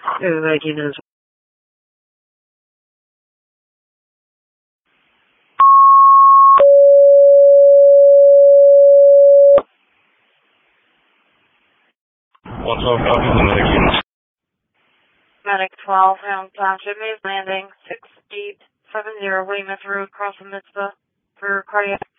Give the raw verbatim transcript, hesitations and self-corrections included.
Everybody knows. one twelve copy the medic units. Medic twelve, Elm Township, Mays Landing, six eight seven zero, Weymouth Road, across from Mitzvah for cardiac.